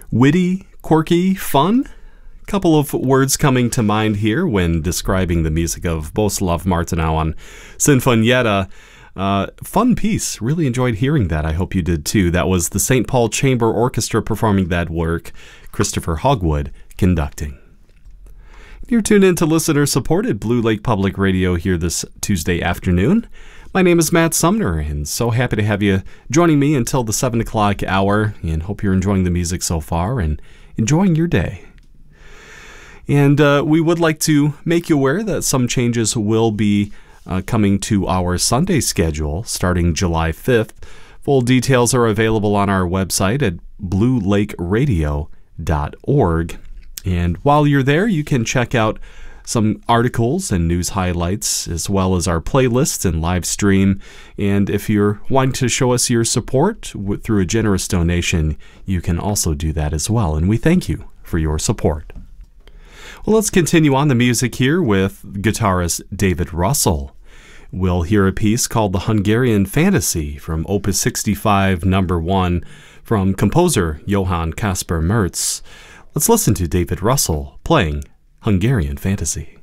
Witty, quirky, fun? Couple of words coming to mind here when describing the music of Bohuslav Martinau on Sinfonietta. Fun piece. Really enjoyed hearing that. I hope you did too. That was the St. Paul Chamber Orchestra performing that work. Christopher Hogwood conducting. You're tuned in to listener-supported Blue Lake Public Radio here this Tuesday afternoon. My name is Matt Sumner, and so happy to have you joining me until the 7 o'clock hour, and hope you're enjoying the music so far and enjoying your day. And we would like to make you aware that some changes will be coming to our Sunday schedule starting July 5th. Full details are available on our website at bluelakeradio.org. And while you're there, you can check out some articles and news highlights, as well as our playlists and live stream. And if you're wanting to show us your support through a generous donation, you can also do that as well. And we thank you for your support. Well, let's continue on the music here with guitarist David Russell. We'll hear a piece called The Hungarian Fantasy from Opus 65, number 1, from composer Johann Caspar Merz. Let's listen to David Russell playing Hungarian Fantasy.